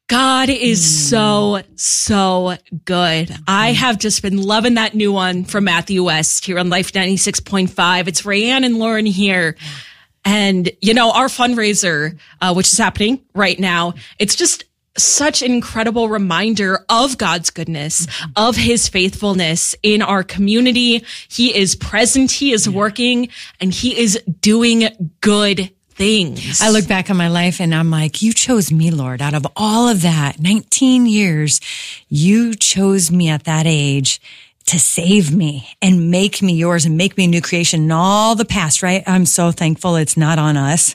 God is so good. I have just been loving that new one from Matthew West here on Life 96.5. It's Rayanne and Lauren here. And, our fundraiser, which is happening right now, it's just such an incredible reminder of God's goodness, of his faithfulness in our community. He is present, he is working, and he is doing good things. I look back on my life and I'm like, you chose me, Lord, out of all of that, 19 years, you chose me at that age to save me and make me yours and make me a new creation and all the past, right? I'm so thankful it's not on us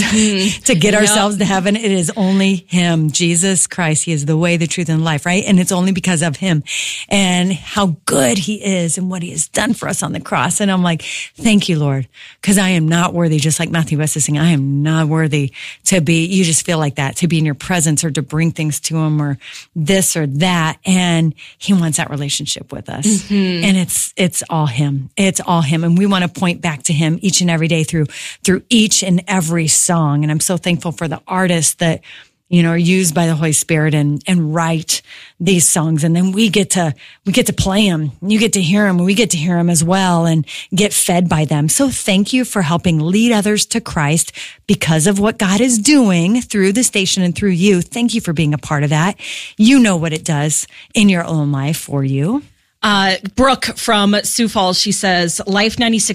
to get ourselves to heaven. It is only him, Jesus Christ. He is the way, the truth, and life, right? And it's only because of him and how good he is and what he has done for us on the cross. And I'm like, thank you, Lord, because I am not worthy, just like Matthew West is saying, I am not worthy to be, you just feel like that, to be in your presence or to bring things to him or this or that. And he wants that relationship with us. And it's all him. It's all him. And we want to point back to him each and every day through each and every song. And I'm so thankful for the artists that, are used by the Holy Spirit and write these songs. And then we get to play them. You get to hear them. We get to hear them as well and get fed by them. So thank you for helping lead others to Christ because of what God is doing through the station and through you. Thank you for being a part of that. You know what it does in your own life for you. Brooke from Sioux Falls, she says, Life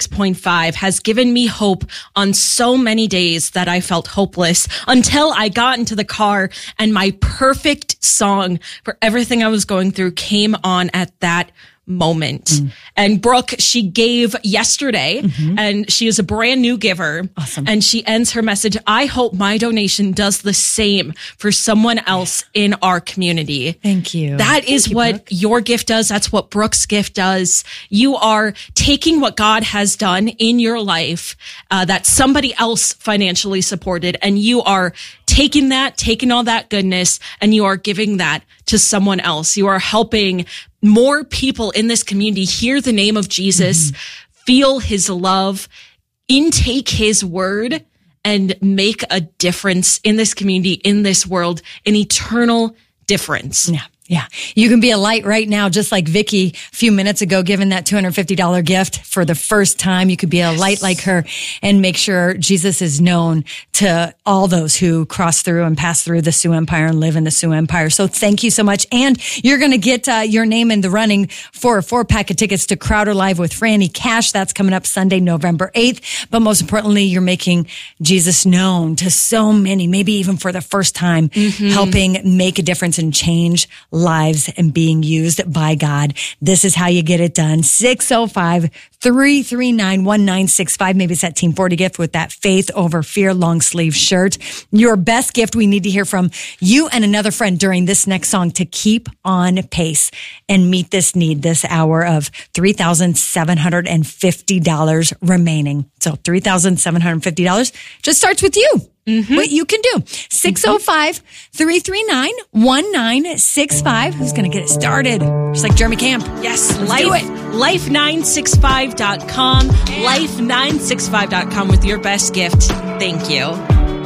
96.5 has given me hope on so many days that I felt hopeless until I got into the car and my perfect song for everything I was going through came on at that moment. And Brooke, she gave yesterday and she is a brand new giver. Awesome. And she ends her message, I hope my donation does the same for someone else in our community. Thank you. That is what Brooke. Your gift does. That's what Brooke's gift does. You are taking what God has done in your life that somebody else financially supported, and you are taking all that goodness, and you are giving that to someone else. You are helping more people in this community hear the name of Jesus, feel his love, intake his word, and make a difference in this community, in this world, an eternal difference. Yeah. You can be a light right now, just like Vicky a few minutes ago, giving that $250 gift for the first time. You could be a light like her and make sure Jesus is known to all those who cross through and pass through the Sioux Empire and live in the Sioux Empire. So thank you so much. And you're going to get your name in the running for a 4-pack of tickets to Crowder Live with Franny Cash. That's coming up Sunday, November 8th. But most importantly, you're making Jesus known to so many, maybe even for the first time, helping make a difference and change lives and being used by God. This is how you get it done. 605-339-1965. Maybe it's that Team 40 gift with that Faith Over Fear long sleeve shirt. Your best gift, we need to hear from you and another friend during this next song to keep on pace and meet this need this hour of $3,750 remaining. So $3,750 just starts with you. What you can do. 605-339-1965. Who's going to get it started? Just like Jeremy Camp. Yes. Life965.com. Life965.com with your best gift. Thank you.